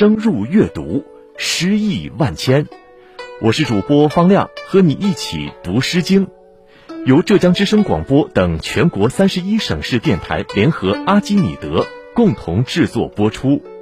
深入阅读，诗意万千。我是主播方亮，和你一起读《诗经》，由浙江之声广播等全国31省市电台联合阿基米德共同制作播出。